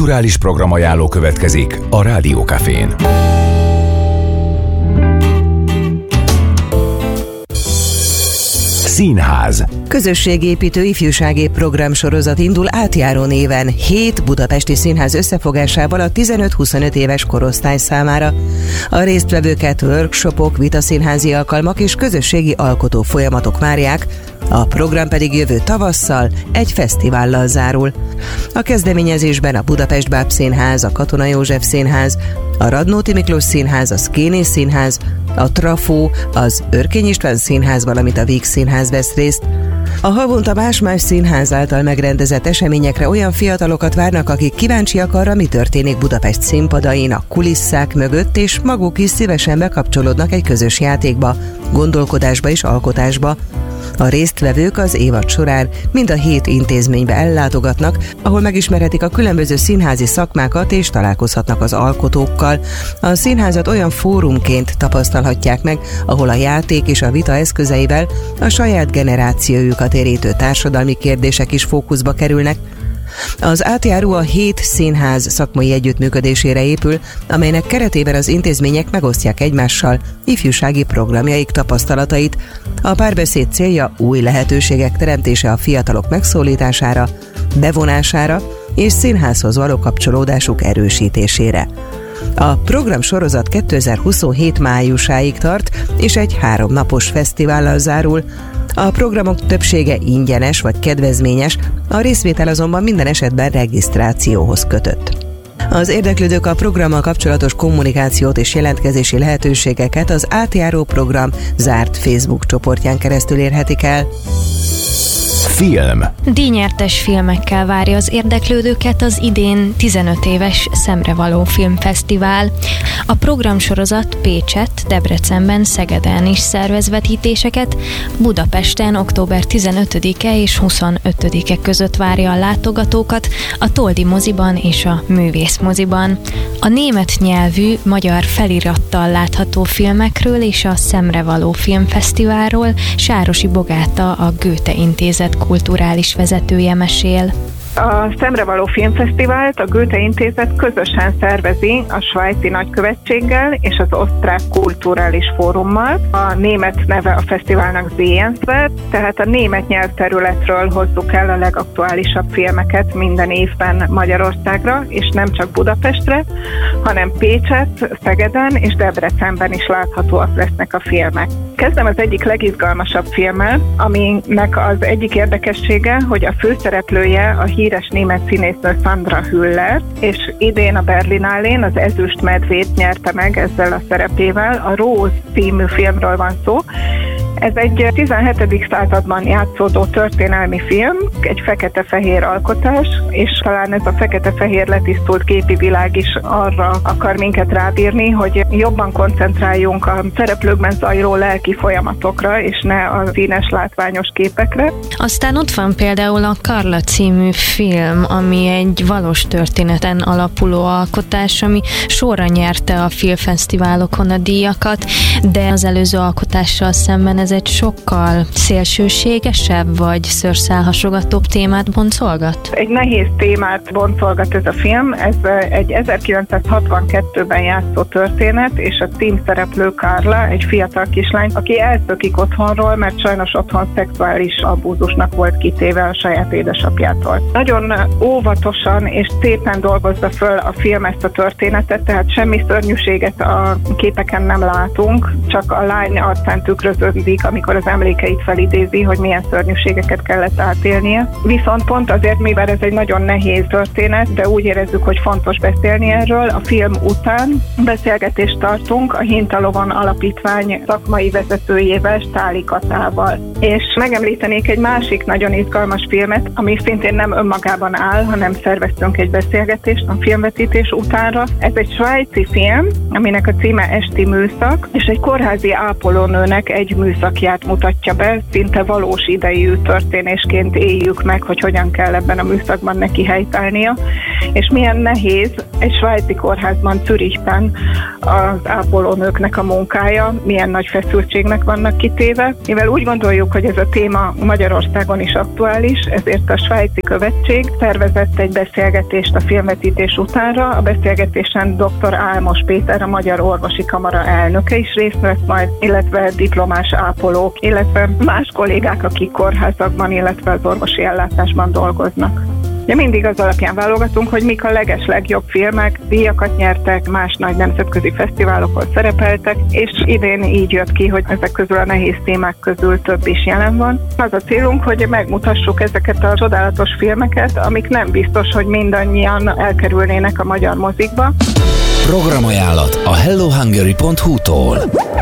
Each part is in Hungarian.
Kulturális programajánló következik a Rádió Cafén. Színház. Közösségépítő ifjúsági programsorozat indul átjáró néven 7 budapesti színház összefogásával a 15-25 éves korosztály számára. A résztvevőket workshopok, vitaszínházi alkalmak és közösségi alkotó folyamatok várják, a program pedig jövő tavasszal egy fesztivállal zárul. A kezdeményezésben a Budapest Báb Színház, a Katona József Színház, a Radnóti Miklós Színház, a Szkénész Színház, a Trafó, az Örkény István Színház, valamint a Víg Színház vesz részt. A havonta más-más színház által megrendezett eseményekre olyan fiatalokat várnak, akik kíváncsiak arra, mi történik Budapest színpadain, a kulisszák mögött, és maguk is szívesen bekapcsolódnak egy közös játékba, gondolkodásba és alkotásba. A résztvevők az évad során mind a 7 intézménybe ellátogatnak, ahol megismerhetik a különböző színházi szakmákat és találkozhatnak az alkotókkal. A színházat olyan fórumként tapasztalhatják meg, ahol a játék és a vita eszközeivel a saját generációjukat érintő társadalmi kérdések is fókuszba kerülnek. Az átjáró a 7 színház szakmai együttműködésére épül, amelynek keretében az intézmények megosztják egymással ifjúsági programjaik tapasztalatait. A párbeszéd célja új lehetőségek teremtése a fiatalok megszólítására, bevonására és színházhoz való kapcsolódásuk erősítésére. A programsorozat 2027 májusáig tart, és egy 3 napos fesztivállal zárul. A programok többsége ingyenes vagy kedvezményes, a részvétel azonban minden esetben regisztrációhoz kötött. Az érdeklődők a programmal kapcsolatos kommunikációt és jelentkezési lehetőségeket az átjáró program zárt Facebook csoportján keresztül érhetik el. Film. Díjnyertes filmekkel várja az érdeklődőket az idén 15 éves Szemrevaló Filmfesztivál. A programsorozat Pécsett, Debrecenben, Szegeden is szervez vetítéseket, Budapesten október 15-e és 25-e között várja a látogatókat a Toldi moziban és a Művész moziban. A német nyelvű, magyar felirattal látható filmekről és a Szemrevaló Filmfesztiválról Sárosi Bogáta, a Goethe Intézet kulturális vezetője mesél. A Szemrevaló Filmfesztivált a Goethe Intézet közösen szervezi a svájci nagykövetséggel és az osztrák kulturális fórummal. A német neve a fesztiválnak Sehenswert, tehát a német nyelvterületről hozzuk el a legaktuálisabb filmeket minden évben Magyarországra, és nem csak Budapestre, hanem Pécsett, Szegeden és Debrecenben is láthatóak lesznek a filmek. Kezdem az egyik legizgalmasabb filmmel, aminek az egyik érdekessége, hogy a főszereplője a híres német színésznő Sandra Hüller, és idén a Berlinálén az Ezüst Medvét nyerte meg ezzel a szerepével. A Rose című filmről van szó. Ez egy 17. században játszódó történelmi film, egy fekete-fehér alkotás, és talán ez a fekete-fehér letisztult képi világ is arra akar minket rábírni, hogy jobban koncentráljunk a szereplőkben zajló lelki folyamatokra, és ne a színes, látványos képekre. Aztán ott van például a Karla című film, ami egy valós történeten alapuló alkotás, ami sorra nyerte a filmfesztiválokon a díjakat, de az előző alkotással szemben ez egy sokkal szélsőségesebb vagy szőrszálhasogatóbb témát boncolgat? Egy nehéz témát boncolgat ez a film. Ez egy 1962-ben játszó történet, és a címszereplő Karla, egy fiatal kislány, aki elszökik otthonról, mert sajnos otthon szexuális abúzusnak volt kitéve a saját édesapjától. Nagyon óvatosan és szépen dolgozza föl a film ezt a történetet, tehát semmi szörnyűséget a képeken nem látunk, csak a lány arcán tükröződik, amikor az emlékeit felidézi, hogy milyen szörnyűségeket kellett átélnie. Viszont pont azért, mivel ez egy nagyon nehéz történet, de úgy érezzük, hogy fontos beszélni erről, a film után beszélgetést tartunk a Hintalovon Alapítvány szakmai vezetőjével, Stáli Katával. És megemlítenék egy másik nagyon izgalmas filmet, ami szintén nem önmagában áll, hanem szerveztünk egy beszélgetést a filmvetítés utánra. Ez egy svájci film, aminek a címe Esti műszak, és egy kórházi ápolónőnek egy műszakját mutatja be, szinte valós idejű történésként éljük meg, hogy hogyan kell ebben a műszakban neki helytállnia. és milyen nehéz egy svájci kórházban, Zürichben az ápolónőknek a munkája, milyen nagy feszültségnek vannak kitéve. Mivel úgy gondoljuk, hogy ez a téma Magyarországon is aktuális, ezért a svájci követség szervezett egy beszélgetést a filmvetítés utánra. A beszélgetésen dr. Álmos Péter, a Magyar Orvosi Kamara elnöke is részt vett majd, illetve diplomás ápolók, illetve más kollégák, akik kórházakban, illetve az orvosi ellátásban dolgoznak. De mindig az alapján válogatunk, hogy mik a legjobb filmek, díjakat nyertek, más nagy nemzetközi fesztiválokon szerepeltek, és idén így jött ki, hogy ezek közül a nehéz témák közül több is jelen van. Az a célunk, hogy megmutassuk ezeket a csodálatos filmeket, amik nem biztos, hogy mindannyian elkerülnének a magyar mozikba. Programajánlat a hellohungary.hu-tól.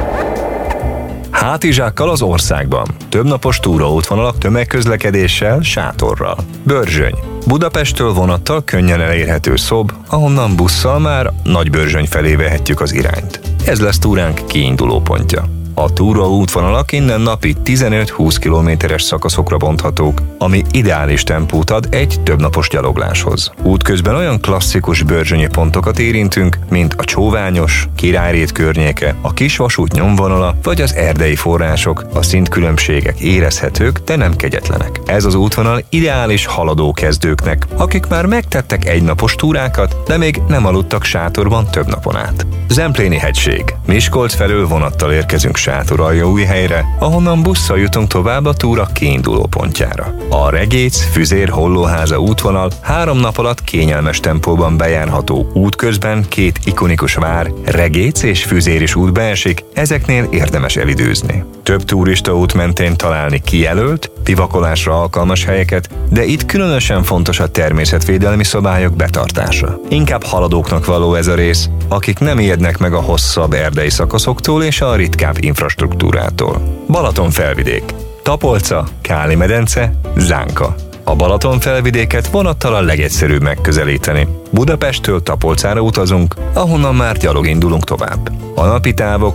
Hátizsákkal az országban. Többnapos túraútvonalak tömegközlekedéssel, sátorral. Börzsöny. Budapesttől vonattal könnyen elérhető szob, ahonnan busszal már Nagybörzsöny felé vehetjük az irányt. Ez lesz túránk kiinduló pontja. A túraútvonalak innen napi 15-20 kilométeres szakaszokra bonthatók, ami ideális tempót ad egy többnapos gyalogláshoz. Útközben olyan klasszikus börzsönyi pontokat érintünk, mint a Csóványos, Királyrét környéke, a Kisvasút nyomvonala vagy az erdei források, a szintkülönbségek érezhetők, de nem kegyetlenek. Ez az útvonal ideális haladókezdőknek, akik már megtettek egynapos túrákat, de még nem aludtak sátorban több napon át. Zempléni hegység. Miskolc felől vonattal érkezünk Sátoraljaújhelyre, ahonnan busszal jutunk tovább a túra kiinduló pontjára. A Regéc, Füzér, Hollóháza útvonal 3 nap alatt kényelmes tempóban bejárható, útközben 2 ikonikus vár, Regéc és Füzér is útba esik, ezeknél érdemes elidőzni. Több turistaút mentén találni kijelölt, bivakolásra alkalmas helyeket, de itt különösen fontos a természetvédelmi szabályok betartása. Inkább haladóknak való ez a rész, akik nem ijednek meg a hosszabb erdei szakaszoktól és a ritkább infrastruktúrától. Balaton felvidék. Tapolca, Káli medence, Zánka. A Balaton felvidéket vonattal a legegyszerűbb megközelíteni. Budapesttől Tapolcára utazunk, ahonnan már gyalog indulunk tovább. A napi távok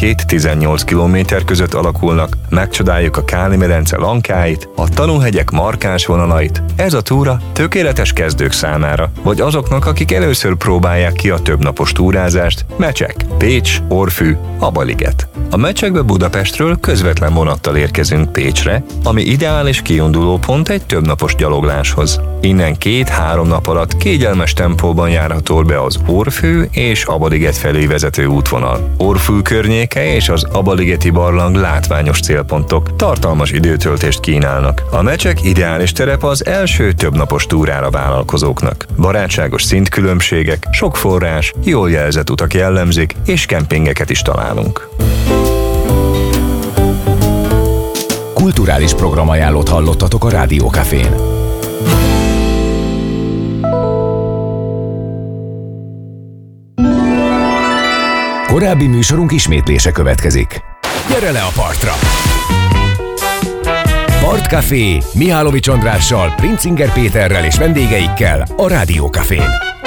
12-18 km között alakulnak, megcsodáljuk a Káli-medence lankáit, a tanúhegyek markáns vonalait. Ez a túra tökéletes kezdők számára, vagy azoknak, akik először próbálják ki a többnapos túrázást. Mecsek, Pécs, Orfű, Abaliget. A Mecsekbe Budapestről közvetlen vonattal érkezünk Pécsre, ami ideális kiinduló pont egy többnapos gyalogláshoz. Innen 2-3 nap alatt kényelmes tempóban járható be az Orfű és Abaliget felé vezető útvonal. Orfű környéke és az Abaligeti barlang látványos célpontok, tartalmas időtöltést kínálnak. A Mecsek ideális terep az első többnapos túrára vállalkozóknak. Barátságos szintkülönbségek, sok forrás, jól jelzett utak jellemzik, és kempingeket is találunk. Kulturális programajánlót hallottatok a Rádió Cafén. Korábbi műsorunk ismétlése következik. Gyere le a partra! Partcafé Mihálovics Andrással, Princinger Péterrel és vendégeikkel a Rádió Cafén.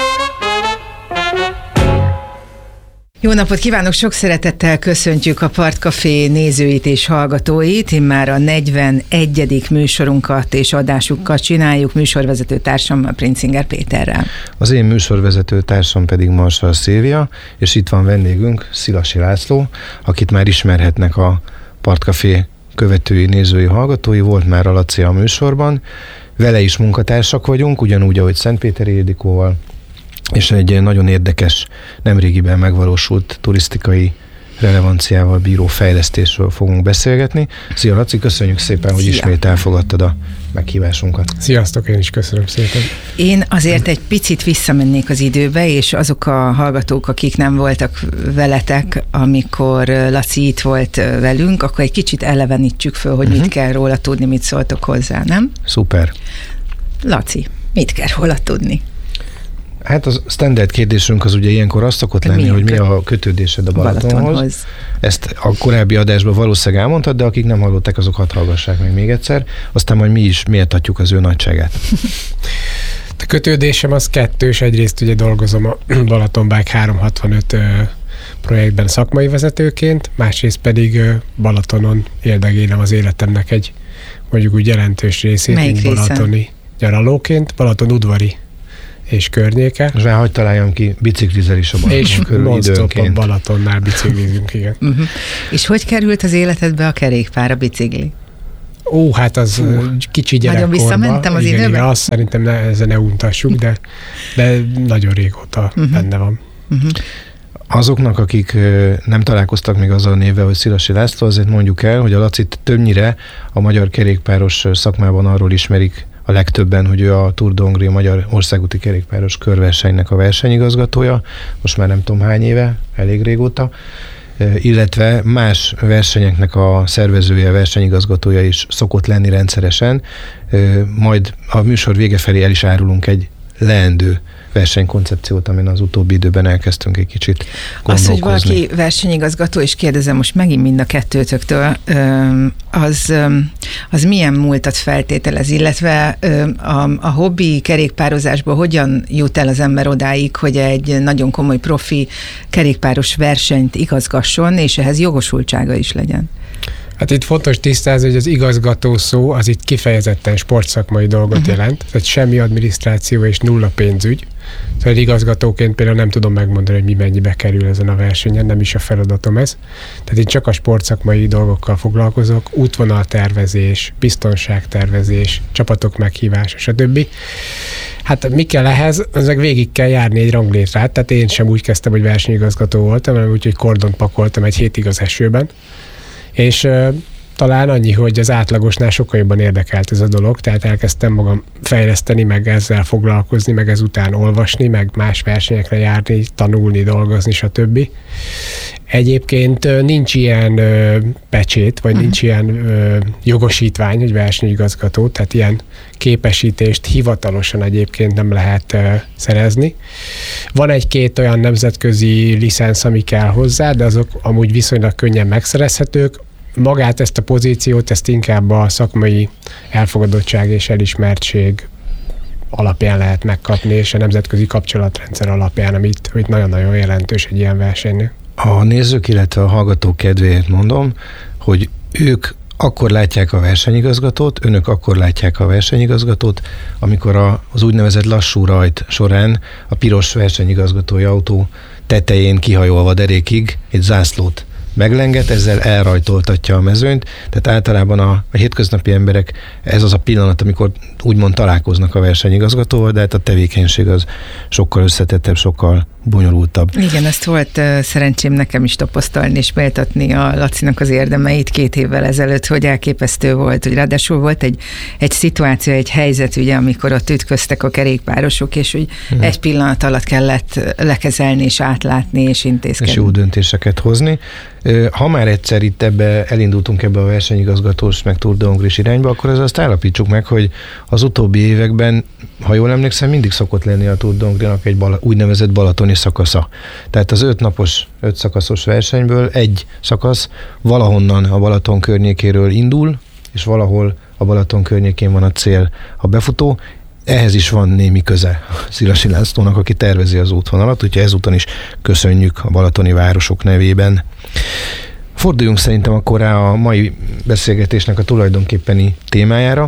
Jó napot kívánok! Sok szeretettel köszöntjük a Partcafé nézőit és hallgatóit. Immár a 41. műsorunkat és adásukat csináljuk műsorvezető társammal, Princinger Péterrel. Az én műsorvezető társam pedig Marsal Szilvia, és itt van vendégünk Szilasi László, akit már ismerhetnek a Partcafé követői, nézői, hallgatói. Volt már a Laci a műsorban. Vele is munkatársak vagyunk, ugyanúgy, ahogy Szentpéteri Ildikóval, és egy nagyon érdekes, nemrégiben megvalósult turisztikai relevanciával bíró fejlesztésről fogunk beszélgetni. Szia Laci, köszönjük szépen, hogy ismét elfogadtad a meghívásunkat. Sziasztok, én is köszönöm szépen. Én azért egy picit visszamennék az időbe, és azok a hallgatók, akik nem voltak veletek, amikor Laci itt volt velünk, akkor egy kicsit elevenítsük föl, hogy mit kell róla tudni, mit szóltok hozzá, nem? Szuper. Laci, mit kell róla tudni? Hát az standard kérdésünk az ugye ilyenkor az szokott lenni, hogy mi a kötődésed a Balatonhoz. Ezt a korábbi adásban valószínűleg elmondtad, de akik nem hallották, azok hadd hallgassák meg még egyszer, aztán majd mi is méltatjuk az ő nagyságát. A kötődésem az kettős, egyrészt ugye dolgozom a Balatonbike 365 projektben szakmai vezetőként, másrészt pedig Balatonon éldegélem az életemnek egy mondjuk úgy jelentős részét, mint balatoni nyaralóként, Balaton udvari és környéke. És hogy találjam ki, biciklizel is a Balaton körül időnként. A Balatonnál biciklizünk, igen. És hogy került az életedbe a kerékpár, a bicikli? Hát az kicsi gyerekkorban. Nagyon visszamentem az időben? Igen, azt szerintem ezzel ne untassuk, de nagyon régóta benne van. Azoknak, akik nem találkoztak még azzal a névvel, hogy Szilasi László, azért mondjuk el, hogy a Lacit többnyire a magyar kerékpáros szakmában arról ismerik a legtöbben, hogy ő a Tour de Hongrie, a Magyar Országúti Kerékpáros Körversenynek a versenyigazgatója, most már nem tudom hány éve, elég régóta, illetve más versenyeknek a szervezője, versenyigazgatója is szokott lenni rendszeresen. Majd a műsor vége felé el is árulunk egy leendő versenykoncepciót, amin az utóbbi időben elkezdtünk egy kicsit gondolkozni. Az, hogy valaki versenyigazgató, és kérdezem most megint mind a kettőtöktől, az milyen múltat feltételez, illetve a hobbi kerékpározásból hogyan jut el az ember odáig, hogy egy nagyon komoly profi kerékpáros versenyt igazgasson, és ehhez jogosultsága is legyen? Hát itt fontos tisztázni, hogy az igazgató szó az itt kifejezetten sportszakmai dolgot jelent, tehát semmi adminisztráció és nulla pénzügy. Tehát igazgatóként például nem tudom megmondani, hogy mi mennyibe kerül ezen a versenyen, nem is a feladatom ez. Tehát én csak a sportszakmai dolgokkal foglalkozok, útvonaltervezés, biztonságtervezés, csapatok meghívása, stb. Hát mi kell ehhez? Ezek végig kell járni egy ranglétrát, tehát én sem úgy kezdtem, hogy versenyigazgató voltam, hanem úgy, hogy kordont pakoltam egy hétig az esőben. És talán annyi, hogy az átlagosnál sokkal jobban érdekelt ez a dolog, tehát elkezdtem magam fejleszteni, meg ezzel foglalkozni, meg ezután olvasni, meg más versenyekre járni, tanulni, dolgozni, stb. Egyébként nincs ilyen pecsét, vagy nincs ilyen jogosítvány, hogy versenyigazgató, tehát ilyen képesítést hivatalosan egyébként nem lehet szerezni. Van egy-két olyan nemzetközi licensz, ami kell hozzá, de azok amúgy viszonylag könnyen megszerezhetők. Magát ezt a pozíciót, ezt inkább a szakmai elfogadottság és elismertség alapján lehet megkapni, és a nemzetközi kapcsolatrendszer alapján, amit nagyon-nagyon jelentős egy ilyen versenynél. A nézők, illetve a hallgatók kedvéért mondom, hogy ők akkor látják a versenyigazgatót, önök akkor látják a versenyigazgatót, amikor az úgynevezett lassú rajt során a piros versenyigazgatói autó tetején kihajolva derékig egy zászlót meglenget, ezzel elrajtoltatja a mezőnyt, tehát általában a hétköznapi emberek, ez az a pillanat, amikor úgymond találkoznak a versenyigazgatóval, de hát a tevékenység az sokkal összetettebb, sokkal bonyolultabb. Igen, ezt volt szerencsém nekem is tapasztalni és méltatni a Lacinak az érdemeit 2 évvel ezelőtt, hogy elképesztő volt, hogy ráadásul volt egy szituáció, egy helyzet, ugye, amikor ott ütköztek a kerékpárosok, és hogy egy pillanat alatt kellett lekezelni és átlátni és intézkedni. És jó döntéseket hozni. Ha már egyszer itt elindultunk ebbe a versenyigazgatós meg Tour de Hongrie irányba, akkor azt állapítsuk meg, hogy az utóbbi években, ha jól emlékszem, mindig szokott lenni a Tour de Hongrie-nak egy úgynevezett balatoni szakasza. Tehát az 5 szakaszos versenyből egy szakasz valahonnan a Balaton környékéről indul, és valahol a Balaton környékén van a cél, a befutó. Ehhez is van némi köze Szilasi Lászlónak, aki tervezi az útvonalat, úgyhogy ezúton is köszönjük a balatoni városok nevében. Forduljunk szerintem akkor rá a mai beszélgetésnek a tulajdonképpeni témájára,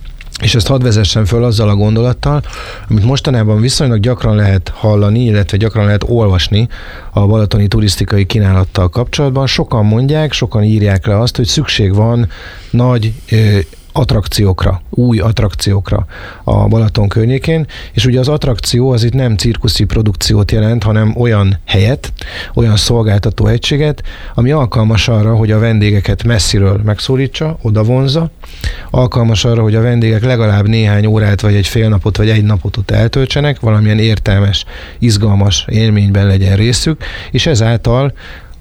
és ezt hadd vezessen föl azzal a gondolattal, amit mostanában viszonylag gyakran lehet hallani, illetve gyakran lehet olvasni a balatoni turisztikai kínálattal kapcsolatban. Sokan mondják, sokan írják le azt, hogy szükség van nagy attrakciókra, új attrakciókra a Balaton környékén, és ugye az attrakció az itt nem cirkuszi produkciót jelent, hanem olyan helyet, olyan szolgáltató egységet, ami alkalmas arra, hogy a vendégeket messziről megszólítsa, oda vonzza, alkalmas arra, hogy a vendégek legalább néhány órát, vagy egy fél napot, vagy egy napot ott eltöltsenek, valamilyen értelmes, izgalmas élményben legyen részük, és ezáltal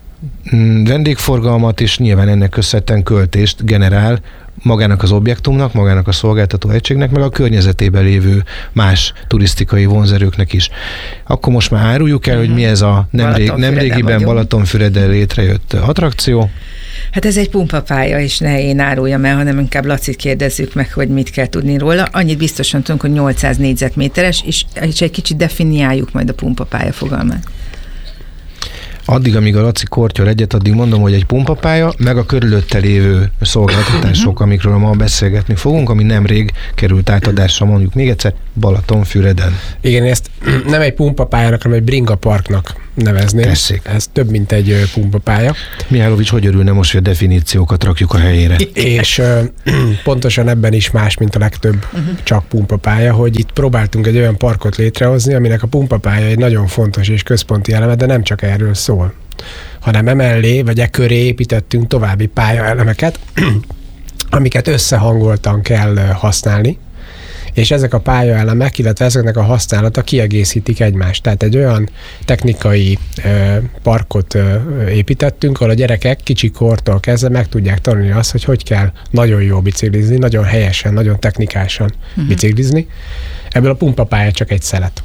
vendégforgalmat és nyilván ennek köszönhetően költést generál magának az objektumnak, magának a szolgáltató egységnek, meg a környezetében lévő más turisztikai vonzerőknek is. Akkor most már áruljuk el, hogy mi ez a nemrégiben Balatonfüreden létrejött attrakció. Hát ez egy pumpapálya, és ne én áruljam el, hanem inkább Lacit kérdezzük meg, hogy mit kell tudni róla. Annyit biztosan tudunk, hogy 800 négyzetméteres, és egy kicsit definiáljuk majd a pumpapálya fogalmát. Addig, amíg a Laci kortyol egyet, addig mondom, hogy egy pumpapálya, meg a körülötte lévő szolgáltatások, amikről ma beszélgetni fogunk, ami nemrég került átadásra, mondjuk még egyszer, Balatonfüreden. Igen, ezt nem egy pumpapályának, hanem egy bringaparknak nevezném. Tessék. Ez több, mint egy pumpapálya. Mihálovics hogy örülne most, hogy a definíciókat rakjuk a helyére? És pontosan ebben is más, mint a legtöbb csak pumpapálya, hogy itt próbáltunk egy olyan parkot létrehozni, aminek a pumpapálya egy nagyon fontos és központi eleme, de nem csak erről szól, hanem emellé, vagy köré építettünk további pályaelemeket, amiket összehangoltan kell használni, és ezek a pályaelemek, illetve ezeknek a használata kiegészítik egymást. Tehát egy olyan technikai parkot építettünk, ahol a gyerekek kicsi kortól kezdve meg tudják tanulni azt, hogy kell nagyon jól biciklizni, nagyon helyesen, nagyon technikásan biciklizni. Ebből a pumpapálya csak egy szelet.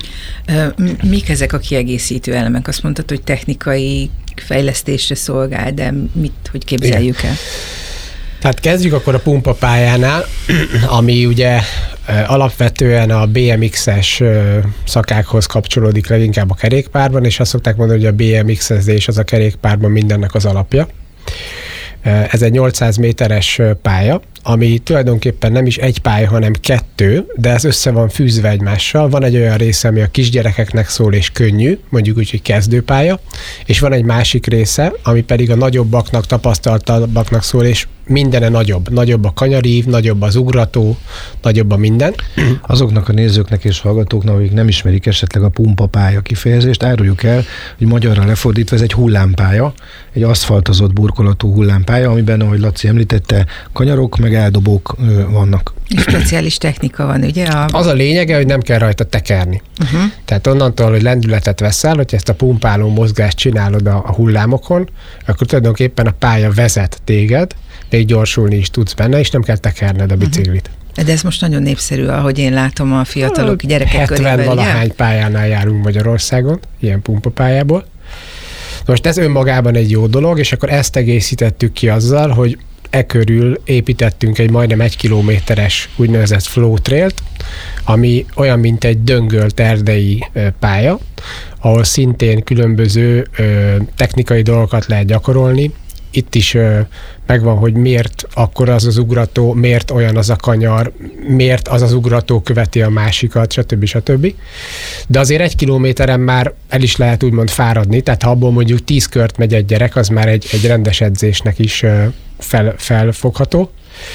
Mik ezek a kiegészítő elemek? Azt mondtad, hogy technikai fejlesztésre szolgál, de hogy képzeljük el? Tehát kezdjük akkor a pumpapályánál, ami ugye alapvetően a BMX-es szakákhoz kapcsolódik leginkább a kerékpárban, és azt szokták mondani, hogy a BMX-ezés az a kerékpárban mindennek az alapja. Ez egy 800 méteres pálya, ami tulajdonképpen nem is egy pálya, hanem 2, de ez össze van fűzve egymással. Van egy olyan része, ami a kisgyerekeknek szól és könnyű, mondjuk úgy, hogy kezdőpálya, és van egy másik része, ami pedig a nagyobbaknak, tapasztaltabbaknak szól, és mindene nagyobb. Nagyobb a kanyarív, nagyobb az ugrató, nagyobb a minden. Azoknak a nézőknek és hallgatóknak, akik nem ismerik esetleg a pumpapálya kifejezést, áruljuk el, hogy magyarra lefordítva ez egy hullámpálya, egy aszfaltozott burkolatú hullámpálya, amiben, ahogy Laci említette, kanyarok meg eldobók vannak. És speciális technika van, ugye? Az a lényege, hogy nem kell rajta tekerni. Tehát onnantól, hogy lendületet veszel, hogy ezt a pumpáló mozgást csinálod a hullámokon, akkor tulajdonképpen a pálya vezet téged, még gyorsulni is tudsz benne, és nem kell tekerned a biciklit. De ez most nagyon népszerű, ahogy én látom a fiatalok, gyerekek körében. 70 valahány pályánál járunk Magyarországon, ilyen pumpapályából. Most ez önmagában egy jó dolog, és akkor ezt egészítettük ki azzal, hogy körül építettünk egy majdnem 1 kilométeres úgynevezett flow trailt, ami olyan, mint egy döngölt erdei pálya, ahol szintén különböző technikai dolgokat lehet gyakorolni. Itt is megvan, hogy miért akkor az az ugrató, miért olyan az a kanyar, miért az az ugrató követi a másikat, stb. De azért 1 kilométeren már el is lehet úgymond fáradni, tehát ha abból mondjuk 10 kört megy egy gyerek, az már egy rendes edzésnek is felfogható.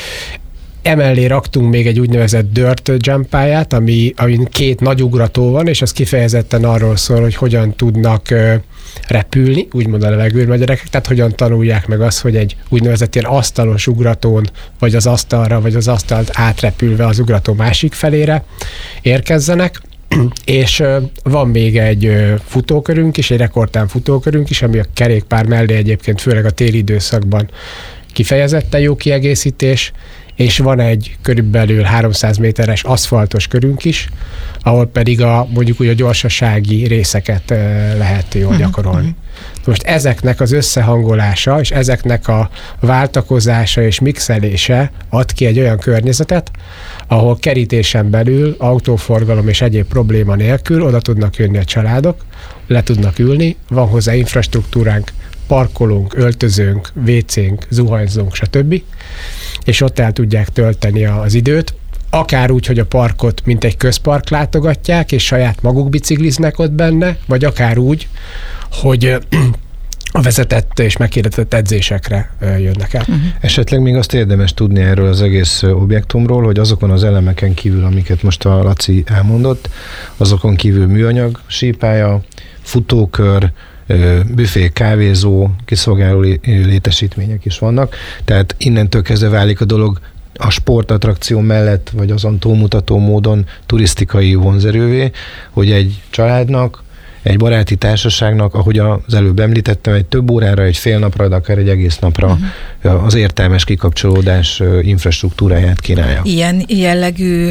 Emellé raktunk még egy úgynevezett dirt jump pályát, amin 2 nagy ugrató van, és az kifejezetten arról szól, hogy hogyan tudnak repülni, úgymond a levegőn a gyerekek, tehát hogyan tanulják meg azt, hogy egy úgynevezett ilyen asztalos ugratón, vagy az asztalra, vagy az asztalt átrepülve az ugrató másik felére érkezzenek, és van még egy futókörünk is, egy rekordtán futókörünk is, ami a kerékpár mellé egyébként főleg a téli időszakban kifejezetten jó kiegészítés, és van egy körülbelül 300 méteres aszfaltos körünk is, ahol pedig mondjuk úgy a gyorsasági részeket lehet jól gyakorolni. Most ezeknek az összehangolása, és ezeknek a váltakozása és mixelése ad ki egy olyan környezetet, ahol kerítésen belül autóforgalom és egyéb probléma nélkül oda tudnak jönni a családok, le tudnak ülni, van hozzá infrastruktúránk, parkolunk, öltözőnk, WC-nk, zuhanyzónk, stb. És ott el tudják tölteni az időt, akár úgy, hogy a parkot mint egy közpark látogatják, és saját maguk bicikliznek ott benne, vagy akár úgy, hogy a vezetett és meghirdetett edzésekre jönnek el. Esetleg még azt érdemes tudni erről az egész objektumról, hogy azokon az elemeken kívül, amiket most a Laci elmondott, azokon kívül műanyag, sípálya, futókör, büfé, kávézó, kiszolgáló létesítmények is vannak, tehát innentől kezdve válik a dolog a sportattrakció mellett, vagy azon túlmutató módon turisztikai vonzerővé, hogy egy családnak, egy baráti társaságnak, ahogy az előbb említettem, egy több órára, egy fél napra, de akár egy egész napra az értelmes kikapcsolódás infrastruktúráját kínálja. Ilyen jellegű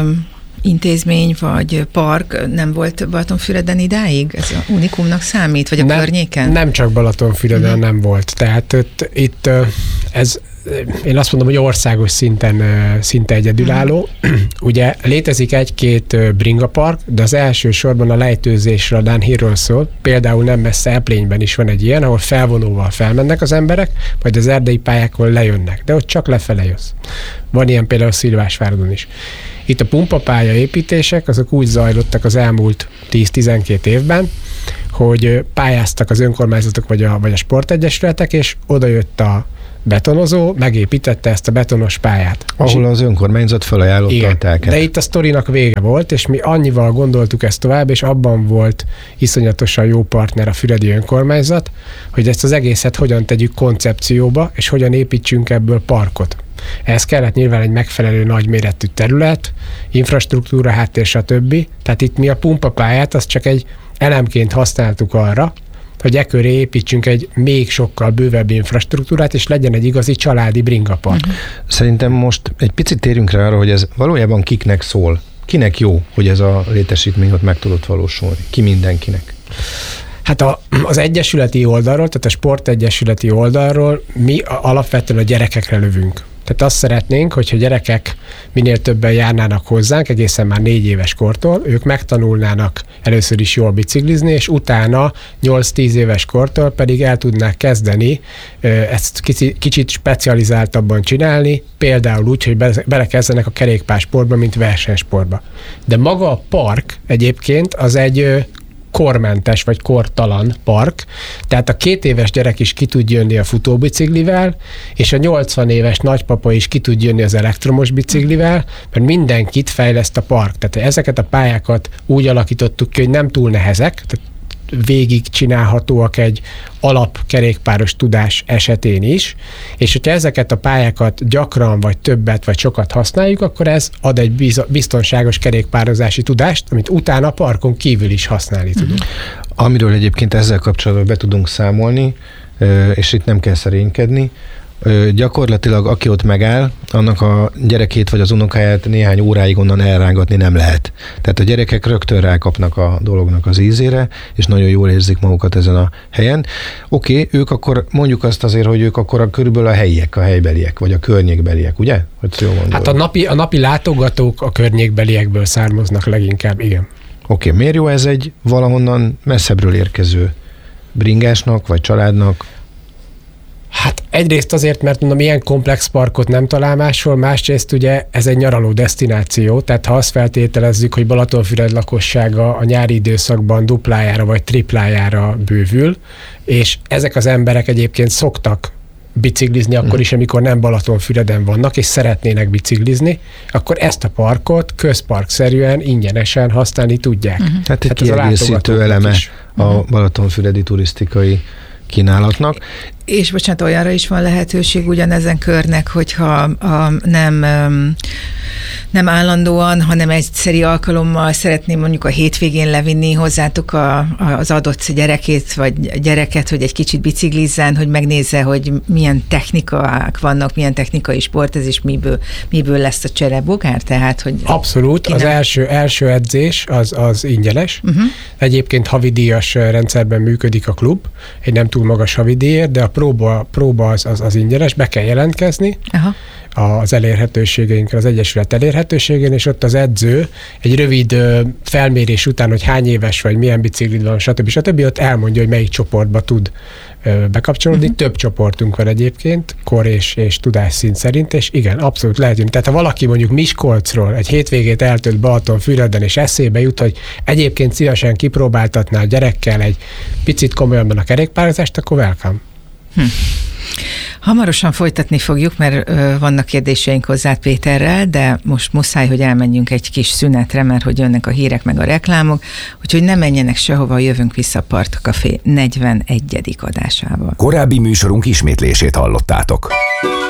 intézmény vagy park nem volt Balatonfüreden idáig? Ez a unikumnak számít, vagy a környéken? Nem csak Balatonfüreden nem volt. Tehát itt én azt mondom, hogy országos szinten szinte egyedülálló. Ugye létezik egy-két bringapark, de az elsősorban a lejtőzésre, a downhillről szól. Például nem messze Eplényben is van egy ilyen, ahol felvonóval felmennek az emberek, majd az erdei pályákon lejönnek, de ott csak lefele jössz. Van ilyen például Szilvásvárodon is. Itt a pumpapálya építések, azok úgy zajlottak az elmúlt 10-12 évben, hogy pályáztak az önkormányzatok vagy a sportegyesületek, és odajött a betonozó, megépítette ezt a betonos pályát. Ahol az önkormányzat felajánlotta a telket. De itt a sztorinak vége volt, és mi annyival gondoltuk ezt tovább, és abban volt iszonyatosan jó partner a füredi önkormányzat, hogy ezt az egészet hogyan tegyük koncepcióba, és hogyan építsünk ebből parkot. Ehhez kellett nyilván egy megfelelő nagyméretű terület, infrastruktúra, háttér, stb. Tehát itt mi a pumpapályát, azt csak egy elemként használtuk arra, hogy e köré építsünk egy még sokkal bővebb infrastruktúrát, és legyen egy igazi családi bringapark. Szerintem most egy picit térjünk rá arra, hogy ez valójában kiknek szól. Kinek jó, hogy ez a létesítmény ott meg tudott valósulni? Ki mindenkinek? Hát az egyesületi oldalról, tehát a sportegyesületi oldalról mi alapvetően a gyerekekre lövünk. Tehát azt szeretnénk, hogyha gyerekek minél többen járnának hozzánk, egészen már 4 éves kortól, ők megtanulnának először is jól biciklizni, és utána 8-10 éves kortól pedig el tudnák kezdeni ezt kicsit specializáltabban csinálni, például úgy, hogy belekezdenek a kerékpársportba, mint versenysportba. De maga a park egyébként az egy kormentes vagy kortalan park, tehát a 2 éves gyerek is ki tud jönni a futóbiciklivel, és a 80 éves nagypapa is ki tud jönni az elektromos biciklivel, mert mindenkit fejleszt a park. Tehát ezeket a pályákat úgy alakítottuk ki, hogy nem túl nehezek, tehát végig csinálhatóak egy alapkerékpáros tudás esetén is, és hogyha ezeket a pályákat gyakran, vagy többet, vagy sokat használjuk, akkor ez ad egy biztonságos kerékpározási tudást, amit utána a parkon kívül is használni tudunk. Amiről egyébként ezzel kapcsolatban be tudunk számolni, és itt nem kell szerénykedni, gyakorlatilag aki ott megáll, annak a gyerekét vagy az unokáját néhány óráig onnan elrángatni nem lehet. Tehát a gyerekek rögtön rákapnak a dolognak az ízére, és nagyon jól érzik magukat ezen a helyen. Oké, ők akkor mondjuk azt azért, hogy ők akkor körülbelül a helyiek, a helybeliek, vagy a környékbeliek, ugye? Hát a napi látogatók a környékbeliekből származnak leginkább, igen. Oké, miért jó ez egy valahonnan messzebbről érkező bringásnak, vagy családnak? Hát egyrészt azért, mert mondom, ilyen komplex parkot nem talál máshol, másrészt ugye ez egy nyaraló desztináció, tehát ha azt feltételezzük, hogy Balatonfüred lakossága a nyári időszakban duplájára vagy triplájára bővül, és ezek az emberek egyébként szoktak biciklizni akkor is, amikor nem Balatonfüreden vannak, és szeretnének biciklizni, akkor ezt a parkot közparkszerűen ingyenesen használni tudják. Tehát egy kiegészítő eleme a balatonfüredi turisztikai kínálatnak. És bocsánat, olyanra is van lehetőség ugyanezen körnek, hogyha nem állandóan, hanem egyszeri alkalommal szeretném mondjuk a hétvégén levinni hozzátok az adott gyerekét, vagy gyereket, hogy egy kicsit biciklizzen, hogy megnézze, hogy milyen technikák vannak, milyen technikai sport ez, és miből lesz a cserebogár? Tehát, hogy abszolút. Az első edzés az ingyenes. Egyébként havidíjas rendszerben működik a klub, egy nem túl magas havidíjért, de a próba az ingyenes, be kell jelentkezni. Aha. Az elérhetőségeinkre, az Egyesület elérhetőségén, és ott az edző egy rövid felmérés után, hogy hány éves vagy, milyen biciklid van, stb. Ott elmondja, hogy melyik csoportba tud bekapcsolódni. Több csoportunk van egyébként, kor és tudásszint szerint, és igen, abszolút lehet jönni. Tehát ha valaki mondjuk Miskolcról egy hétvégét eltölt Balatonfüreden, és eszébe jut, hogy egyébként szívesen kipróbáltatná a gyerekkel egy picit komolyabban a kerékpározást, akkor welcome. Hamarosan folytatni fogjuk, mert vannak kérdéseink hozzá Péterrel, de most muszáj, hogy elmenjünk egy kis szünetre, mert hogy jönnek a hírek meg a reklámok, úgyhogy ne menjenek sehova, jövünk vissza a Partcafé 41. adásával. Korábbi műsorunk ismétlését hallottátok.